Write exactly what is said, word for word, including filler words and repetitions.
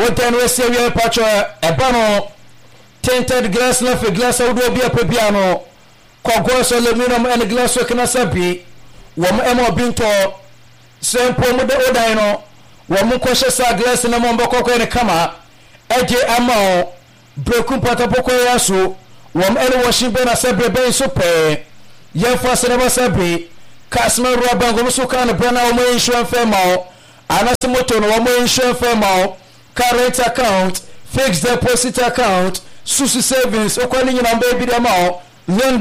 wotan we se we pacho eba no tinted glass na fe glass awdo bia pa bia no kogo so aluminum and glass we kana sabi wo mo emo binto sempo mo de odan no wo mo kwhye sa glass na mo mbokoko ne kama eje ama brekum pata poko yaso wo mo ene washing be na sabi be so pe ye fa se na sabi customer roba ngo so kan brana wo mo insurance firm o anase moto no wo mo insurance firm o current account fixed deposit account susu savings okwani nyina mba bi dem o